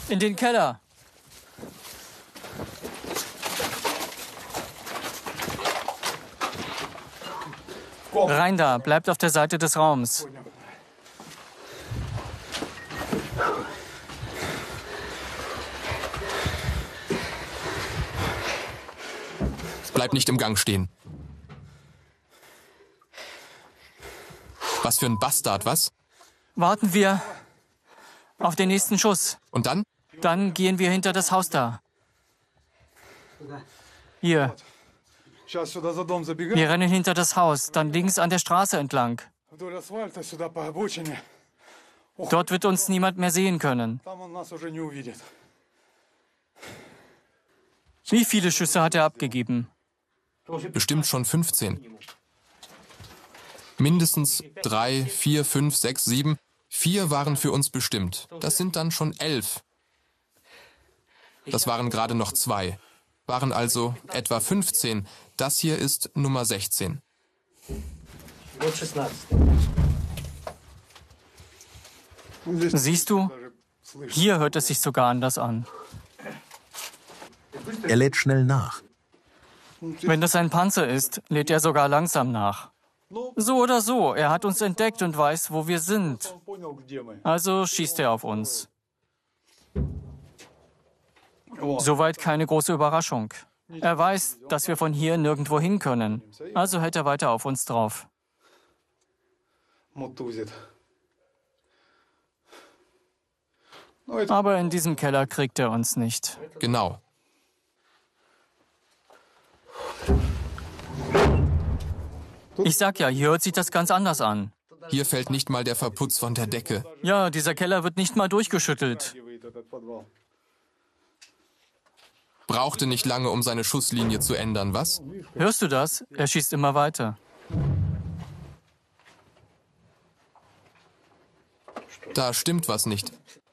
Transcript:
In den Keller. Rein da, bleibt auf der Seite des Raums. Bleib nicht im Gang stehen. Was für ein Bastard, was? Warten wir auf den nächsten Schuss. Und dann? Dann gehen wir hinter das Haus da. Hier. Wir rennen hinter das Haus, dann links an der Straße entlang. Dort wird uns niemand mehr sehen können. Wie viele Schüsse hat er abgegeben? Bestimmt schon 15. Mindestens 3, 4, 5, 6, 7. 4 waren für uns bestimmt. Das sind dann schon 11. Das waren gerade noch 2. Waren also etwa 15. Das hier ist Nummer 16. Siehst du? Hier hört es sich sogar anders an. Er lädt schnell nach. Wenn das ein Panzer ist, lädt er sogar langsam nach. So oder so, er hat uns entdeckt und weiß, wo wir sind. Also schießt er auf uns. Soweit keine große Überraschung. Er weiß, dass wir von hier nirgendwo hin können. Also hält er weiter auf uns drauf. Aber in diesem Keller kriegt er uns nicht. Genau. Ich sag ja, hier hört sich das ganz anders an. Hier fällt nicht mal der Verputz von der Decke. Ja, dieser Keller wird nicht mal durchgeschüttelt. Brauchte nicht lange, um seine Schusslinie zu ändern, was? Hörst du das? Er schießt immer weiter. Da stimmt was nicht.